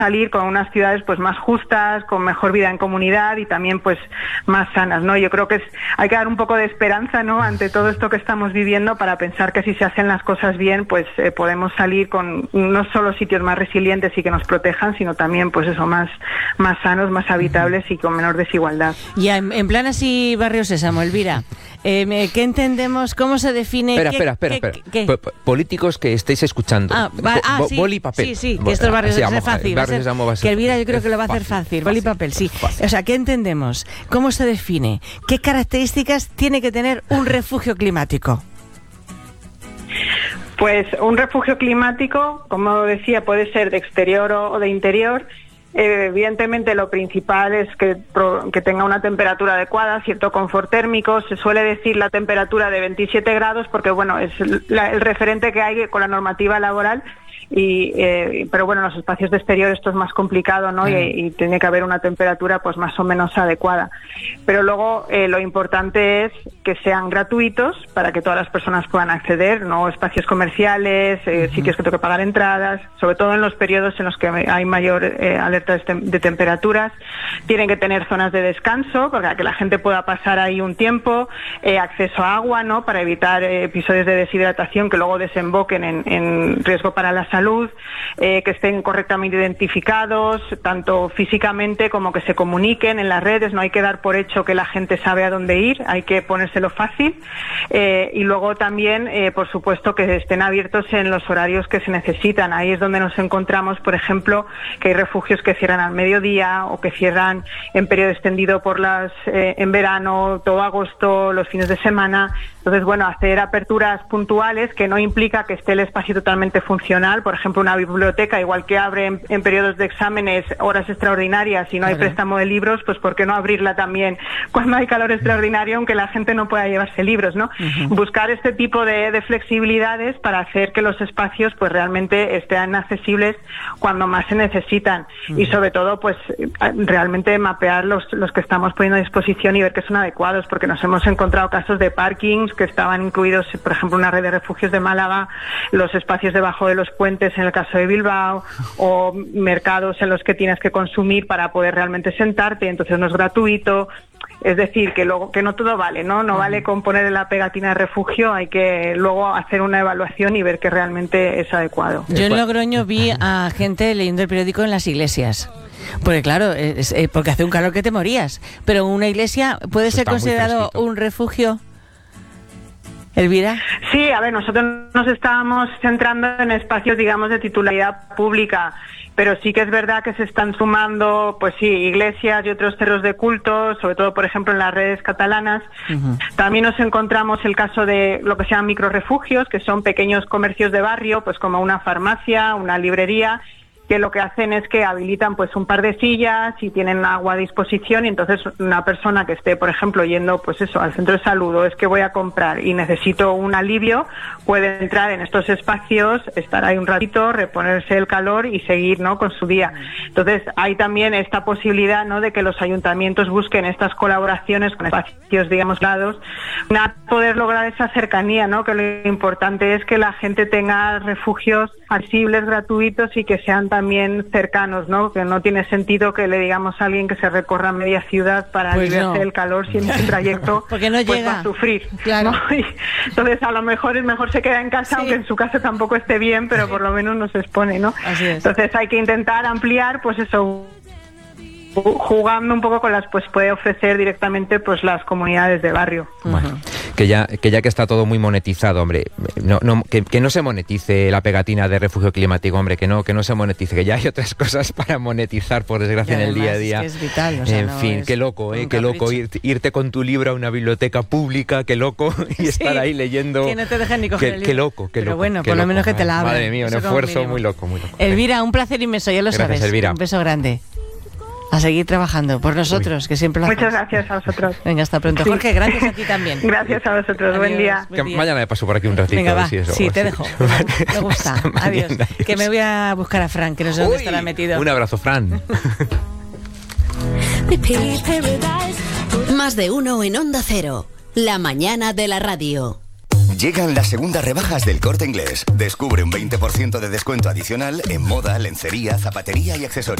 salir con unas ciudades pues más justas, con mejor vida en comunidad y también pues más sanas, ¿no? Yo creo que hay que dar un poco de esperanza, ¿no?, ante todo esto que estamos viviendo, para pensar que si se hacen las cosas bien, pues podemos salir con no solo sitios más resilientes y que nos protejan, sino también pues eso, más sanos, más habitables y con menor desigualdad. Ya, en plan así, Barrio Sésamo, Elvira, ¿qué entendemos? ¿Cómo se define? Espera. Políticos que estéis escuchando. Sí. Boli y papel. Sí, que esto es Barrio Sésamo, es fácil. Que Elvira yo creo que lo va a hacer fácil. Boli y papel, sí. Fácil. O sea, ¿qué entendemos? ¿Cómo se define? ¿Qué características tiene que tener un refugio climático? Pues un refugio climático, como decía, puede ser de exterior o de interior. Evidentemente lo principal es que tenga una temperatura adecuada, cierto confort térmico. Se suele decir la temperatura de 27 grados porque, bueno, es el referente que hay con la normativa laboral. Pero bueno, en los espacios de exterior esto es más complicado, ¿no? Y tiene que haber una temperatura pues más o menos adecuada. Pero luego lo importante es que sean gratuitos para que todas las personas puedan acceder, no espacios comerciales, sitios que tengo que pagar entradas, sobre todo en los periodos en los que hay mayor alerta de temperaturas. Tienen que tener zonas de descanso para que la gente pueda pasar ahí un tiempo, acceso a agua, ¿no?, para evitar episodios de deshidratación que luego desemboquen en riesgo para la salud, que estén correctamente identificados, tanto físicamente como que se comuniquen en las redes. No hay que dar por hecho que la gente sabe a dónde ir, hay que ponérselo fácil, y luego también, por supuesto, que estén abiertos en los horarios que se necesitan. Ahí es donde nos encontramos, por ejemplo, que hay refugios que cierran al mediodía o que cierran en periodo extendido en verano, todo agosto, los fines de semana. Entonces, bueno, hacer aperturas puntuales que no implica que esté el espacio totalmente funcional. Por ejemplo, una biblioteca, igual que abre en periodos de exámenes horas extraordinarias y no hay préstamo de libros, pues ¿por qué no abrirla también cuando hay calor extraordinario, aunque la gente no pueda llevarse libros, ¿no? Buscar este tipo de flexibilidades para hacer que los espacios pues realmente estén accesibles cuando más se necesitan. Y sobre todo, pues realmente mapear los que estamos poniendo a disposición y ver que son adecuados, porque nos hemos encontrado casos de parkings que estaban incluidos, por ejemplo, una red de refugios de Málaga, los espacios debajo de los puentes en el caso de Bilbao, o mercados en los que tienes que consumir para poder realmente sentarte, entonces no es gratuito. Es decir, que luego que no todo vale, ¿no? No vale con poner la pegatina de refugio, hay que luego hacer una evaluación y ver que realmente es adecuado. Yo en Logroño vi a gente leyendo el periódico en las iglesias. Porque claro, porque hace un calor que te morías. Pero una iglesia puede ser considerado un refugio. ¿Elvira? Sí, a ver, nosotros nos estábamos centrando en espacios, digamos, de titularidad pública, pero sí que es verdad que se están sumando, pues sí, iglesias y otros cerros de culto, sobre todo, por ejemplo, en las redes catalanas. También nos encontramos el caso de lo que se llaman microrefugios, que son pequeños comercios de barrio, pues como una farmacia, una librería, que lo que hacen es que habilitan pues un par de sillas y tienen agua a disposición, y entonces una persona que esté, por ejemplo, yendo pues eso al centro de salud, o es que voy a comprar y necesito un alivio, puede entrar en estos espacios, estar ahí un ratito, reponerse el calor y seguir, ¿no?, con su día. Entonces hay también esta posibilidad, ¿no?, de que los ayuntamientos busquen estas colaboraciones con espacios, digamos, lados, para poder lograr esa cercanía, ¿no?, que lo importante es que la gente tenga refugios accesibles, gratuitos y que sean también cercanos, ¿no? Que no tiene sentido que le digamos a alguien que se recorra media ciudad para aliviarse del calor, si en ese trayecto porque no pues llega va a sufrir, claro, ¿no? Y entonces a lo mejor es mejor se queda en casa, aunque en su casa tampoco esté bien, pero por lo menos no se expone, ¿no? Así es. Entonces hay que intentar ampliar, pues eso, jugando un poco con las, pues puede ofrecer directamente pues las comunidades de barrio. Bueno, que ya que está todo muy monetizado, hombre, que no se monetice la pegatina de refugio climático, hombre, que no se monetice, que ya hay otras cosas para monetizar, por desgracia, en el día a día. Es vital, o sea, en fin, qué loco, qué loco irte con tu libro a una biblioteca pública, qué loco, y estar ahí leyendo. Que no te dejan ni coger el libro. Qué loco. Pero bueno, por lo menos que te la abran. Madre mía, un esfuerzo muy loco. Elvira, un placer inmenso, ya lo sabes. Elvira. Un beso grande. A seguir trabajando por nosotros, que siempre lo hacemos. Muchas gracias a vosotros. Venga, hasta pronto. Jorge, gracias a ti también. Gracias a vosotros. Adiós. Buen día. Que mañana me paso por aquí un ratito. Venga, va. Si eso, sí, te dejo. Me gusta. Adiós. Que me voy a buscar a Fran, que no sé dónde estará metido. Un abrazo, Fran. Más de uno en Onda Cero. La mañana de la radio. Llegan las segundas rebajas del Corte Inglés. Descubre un 20% de descuento adicional en moda, lencería, zapatería y accesorios.